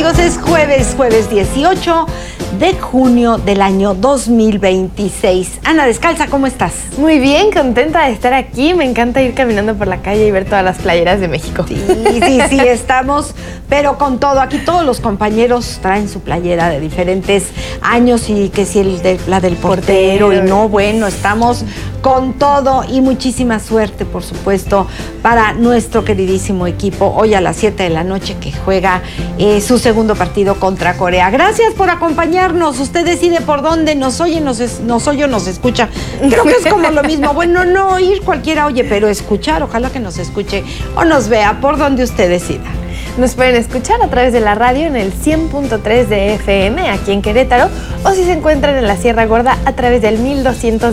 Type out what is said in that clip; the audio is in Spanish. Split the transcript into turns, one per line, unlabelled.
amigos? Es jueves 18 de junio del año 2026. Ana Descalza, ¿cómo estás?
Muy bien, contenta de estar aquí. Me encanta ir caminando por la calle y ver todas las playeras de México.
Sí, estamos, pero con todo. Aquí todos los compañeros traen su playera de diferentes años y que si la del portero y no, bueno, estamos con todo y muchísima suerte, por supuesto, para nuestro queridísimo equipo hoy a las 7 de la noche que juega su segundo partido contra Corea. Gracias por acompañarnos. Usted decide por dónde nos oye, nos escucha. Creo que es como lo mismo. Bueno, no oír cualquiera oye, pero escuchar, ojalá que nos escuche o nos vea por donde usted decida.
Nos pueden escuchar a través de la radio en el 100.3 de FM aquí en Querétaro, o si se encuentran en la Sierra Gorda a través del 1200